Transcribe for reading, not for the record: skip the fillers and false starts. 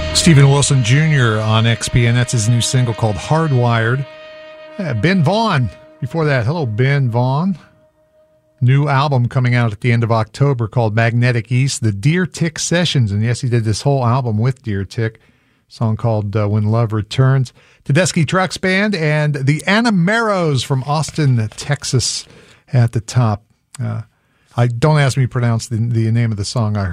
Stephen Wilson Jr. on XPN. That's his new single called Hardwired. Ben Vaughn. Before that, hello, Ben Vaughn. New album coming out at the end of October called Magnetic East, the Deer Tick Sessions. And yes, he did this whole album with Deer Tick. Song called When Love Returns. Tedeschi Trucks Band and the Anameros from Austin, Texas at the top. Don't ask me to pronounce the name of the song I heard.